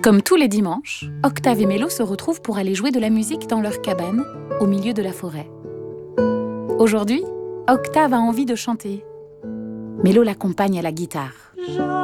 Comme tous les dimanches, Octave et Mélo se retrouvent pour aller jouer de la musique dans leur cabane, au milieu de la forêt. Aujourd'hui, Octave a envie de chanter. Mélo l'accompagne à la guitare.